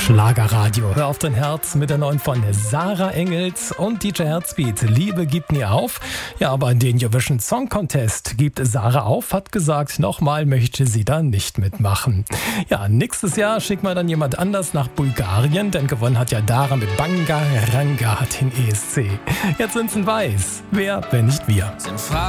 Schlagerradio. Hör auf dein Herz mit der neuen von Sarah Engels und DJ Herzbeat. Liebe gibt nie auf. Ja, aber in den Eurovision Song Contest gibt Sarah auf, hat gesagt, nochmal möchte sie da nicht mitmachen. Ja, nächstes Jahr schickt man dann jemand anders nach Bulgarien, denn gewonnen hat ja Dara mit Banga Ranga den ESC. Jetzt sind's in Weiß. Wer, wenn nicht wir?